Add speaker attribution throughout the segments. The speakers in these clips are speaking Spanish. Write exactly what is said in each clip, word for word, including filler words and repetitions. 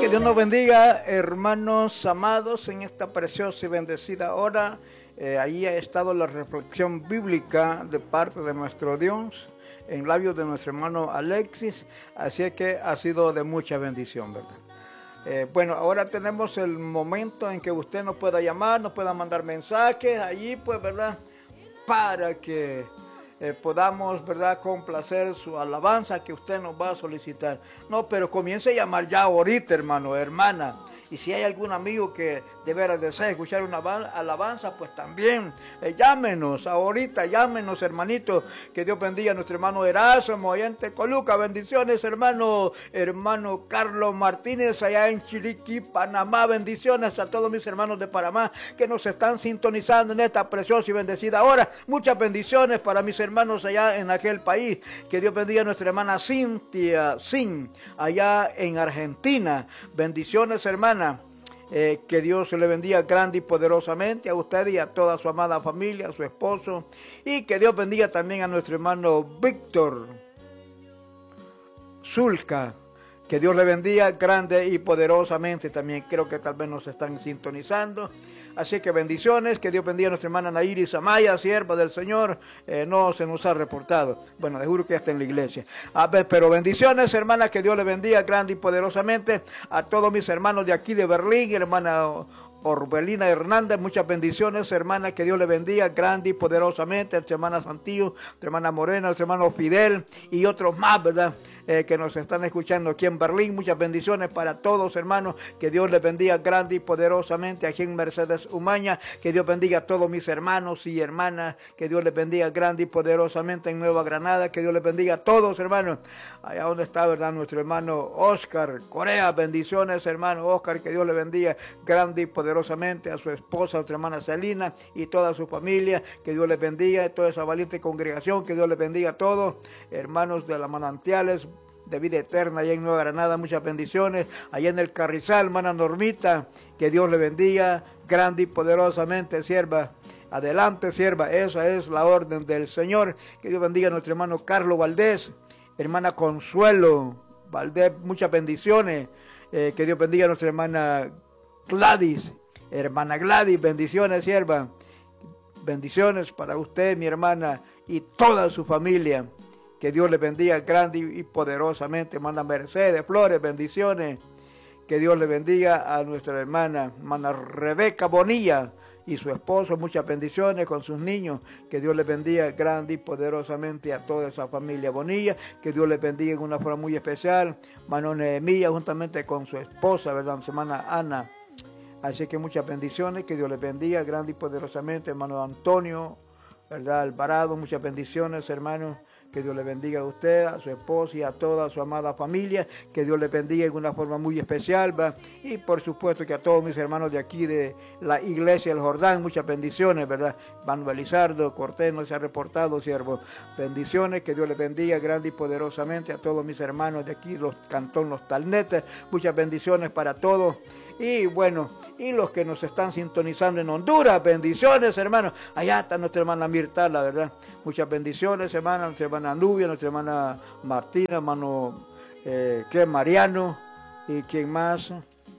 Speaker 1: Dios nos bendiga, hermanos amados, en esta preciosa y bendecida hora. Eh, ahí ha estado la reflexión bíblica de parte de nuestro Dios, en labios de nuestro hermano Alexis, así que ha sido de mucha bendición, ¿verdad? Eh, bueno, ahora tenemos el momento en que usted nos pueda llamar, nos pueda mandar mensajes, allí pues, ¿verdad? Para que eh, podamos, ¿verdad?, complacer su alabanza que usted nos va a solicitar. No, pero comience a llamar ya ahorita, hermano, hermana. Y si hay algún amigo que de veras desea escuchar una alabanza, pues también eh, llámenos ahorita, llámenos, hermanito. Que Dios bendiga a nuestro hermano Erasmo, allá en Tecoluca. Bendiciones, hermano, hermano Carlos Martínez, allá en Chiriquí, Panamá. Bendiciones a todos mis hermanos de Panamá que nos están sintonizando en esta preciosa y bendecida hora. Muchas bendiciones para mis hermanos allá en aquel país. Que Dios bendiga a nuestra hermana Cintia Sin, allá en Argentina. Bendiciones, hermana. Eh, que Dios le bendiga grande y poderosamente a usted y a toda su amada familia, a su esposo, y que Dios bendiga también a nuestro hermano Víctor Zulca, que Dios le bendiga grande y poderosamente también. Creo que tal vez nos están sintonizando. Así que bendiciones, que Dios bendiga a nuestra hermana Nairis Amaya, sierva del Señor, eh, no se nos ha reportado. Bueno, le juro que ya está en la iglesia. A ver, pero bendiciones, hermana, que Dios le bendiga grande y poderosamente a todos mis hermanos de aquí de Berlín, hermana Orbelina Hernández, muchas bendiciones, hermana, que Dios le bendiga grande y poderosamente, a tu hermana Santillo, a tu hermana Morena, a tu hermano Fidel y otros más, ¿verdad?, Eh, que nos están escuchando aquí en Berlín. Muchas bendiciones para todos, hermanos, que Dios les bendiga grande y poderosamente aquí en Mercedes Umaña, que Dios bendiga a todos mis hermanos y hermanas, que Dios les bendiga grande y poderosamente en Nueva Granada, que Dios les bendiga a todos, hermanos, allá donde está, ¿verdad?, nuestro hermano Oscar Corea. Bendiciones, hermano Oscar, que Dios le bendiga grande y poderosamente a su esposa, a su hermana Celina y toda su familia, que Dios les bendiga, a toda esa valiente congregación, que Dios les bendiga a todos, hermanos de las manantiales de vida eterna allá en Nueva Granada. Muchas bendiciones allá en el Carrizal, hermana Normita, que Dios le bendiga grande y poderosamente, sierva. Adelante, sierva, esa es la orden del Señor. Que Dios bendiga a nuestro hermano Carlos Valdés, hermana Consuelo Valdés, muchas bendiciones. Eh, que Dios bendiga a nuestra hermana Gladys, hermana Gladys, bendiciones, sierva. Bendiciones para usted, mi hermana, y toda su familia. Que Dios le bendiga grande y poderosamente. Manda Mercedes Flores, bendiciones. Que Dios le bendiga a nuestra hermana, hermana Rebeca Bonilla y su esposo. Muchas bendiciones con sus niños. Que Dios le bendiga grande y poderosamente a toda esa familia Bonilla. Que Dios le bendiga en una forma muy especial. Mano Nehemia juntamente con su esposa, ¿verdad?, hermana Ana. Así que muchas bendiciones. Que Dios le bendiga grande y poderosamente. Hermano Antonio, ¿verdad?, Alvarado. Muchas bendiciones, hermanos. Que Dios le bendiga a usted, a su esposa y a toda su amada familia. Que Dios le bendiga en una forma muy especial, ¿va? Y por supuesto que a todos mis hermanos de aquí de la Iglesia del Jordán, muchas bendiciones, ¿verdad? Manuel Lizardo Cortés no se ha reportado, siervo. Bendiciones, que Dios le bendiga grande y poderosamente a todos mis hermanos de aquí, los Cantón Los Talnetes. Muchas bendiciones para todos. Y bueno, y los que nos están sintonizando en Honduras, bendiciones, hermanos. Allá está nuestra hermana Mirta, la verdad. Muchas bendiciones, hermana, nuestra hermana Nubia, nuestra hermana Martina, hermano eh, que Mariano, y quién más.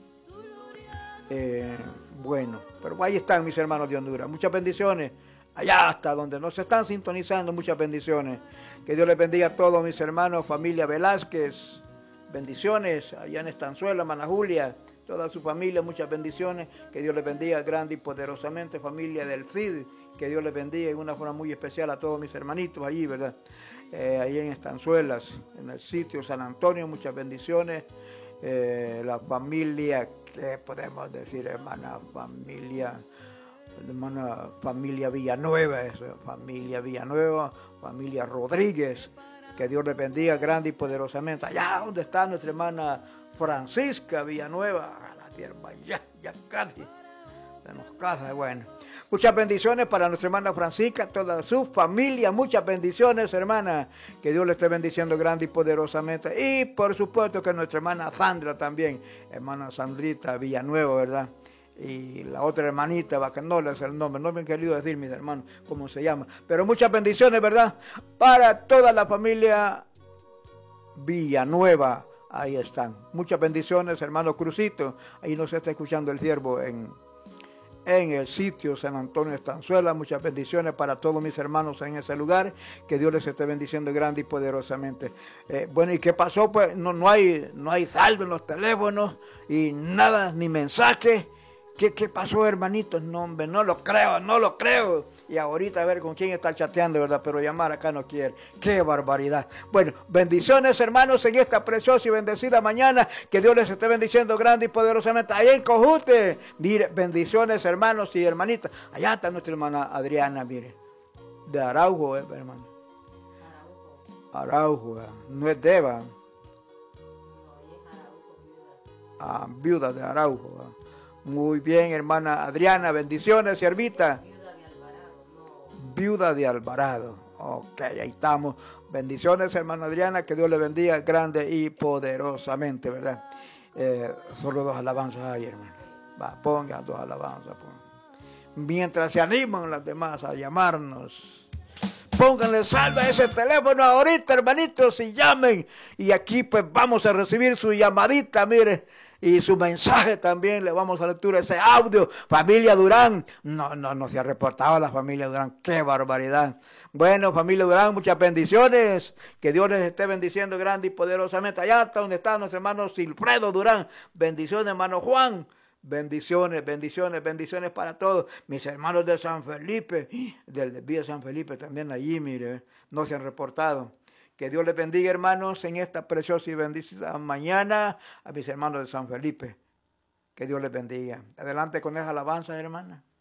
Speaker 1: Eh, bueno, pero ahí están mis hermanos de Honduras. Muchas bendiciones. Allá hasta donde nos están sintonizando, muchas bendiciones. Que Dios les bendiga a todos mis hermanos, familia Velázquez. Bendiciones, allá en Estanzuela, hermana Julia. Toda su familia, muchas bendiciones. Que Dios les bendiga grande y poderosamente. Familia del F I D, que Dios les bendiga en una forma muy especial a todos mis hermanitos allí, ¿verdad? Eh, ahí en Estanzuelas, en el sitio San Antonio, muchas bendiciones. Eh, la familia, ¿qué podemos decir, hermana? Familia, hermana, familia Villanueva, eso, familia Villanueva, familia Rodríguez. Que Dios les bendiga grande y poderosamente. Allá donde está nuestra hermana Francisca Villanueva, a la tierra, ya, ya casi, se nos casa, bueno. Muchas bendiciones para nuestra hermana Francisca, toda su familia, muchas bendiciones, hermana, que Dios le esté bendiciendo grande y poderosamente. Y por supuesto que nuestra hermana Sandra también, hermana Sandrita Villanueva, ¿verdad? Y la otra hermanita, no es el nombre, no me han querido decir mis hermanos cómo se llama, pero muchas bendiciones, ¿verdad? Para toda la familia Villanueva, Ahí están. Muchas bendiciones, hermano Crucito. Ahí nos está escuchando el siervo en, en el sitio San Antonio Estanzuela. Muchas bendiciones para todos mis hermanos en ese lugar. Que Dios les esté bendiciendo grande y poderosamente. Eh, bueno, ¿y qué pasó? Pues no, no hay, no hay saldo en los teléfonos y nada, ni mensaje. ¿Qué, ¿Qué pasó, hermanitos? No, hombre, no lo creo, no lo creo. Y ahorita a ver con quién está chateando, ¿verdad? Pero llamar acá no quiere. ¡Qué barbaridad! Bueno, bendiciones, hermanos, en esta preciosa y bendecida mañana. Que Dios les esté bendiciendo grande y poderosamente. Allá en Cojute, mire, bendiciones, hermanos y hermanitas. Allá está nuestra hermana Adriana, mire. De Araujo, eh, hermano. Araujo, eh. No es Deva. Ah, viuda de Araujo. Eh. Muy bien, hermana Adriana, bendiciones, siervita.
Speaker 2: Viuda de Alvarado, no.
Speaker 1: Viuda de Alvarado. Ok, ahí estamos. Bendiciones, hermana Adriana, que Dios le bendiga grande y poderosamente, ¿verdad? Eh, solo dos alabanzas ahí, hermano. Va, pongan dos alabanzas. Pongan. Mientras se animan las demás a llamarnos. Pónganle salve a ese teléfono ahorita, hermanitos, y llamen. Y aquí pues vamos a recibir su llamadita, mire. Y su mensaje también, le vamos a lectura ese audio. Familia Durán, no, no, no se ha reportado a la familia Durán, qué barbaridad. Bueno, familia Durán, muchas bendiciones, que Dios les esté bendiciendo grande y poderosamente. Allá está donde está nuestro hermano Silfredo Durán, bendiciones hermano Juan, bendiciones, bendiciones, bendiciones para todos. Mis hermanos de San Felipe, del desvío de San Felipe también allí, mire, no se han reportado. Que Dios les bendiga, hermanos, en esta preciosa y bendecida mañana a mis hermanos de San Felipe. Que Dios les bendiga. Adelante con esa alabanza, hermana.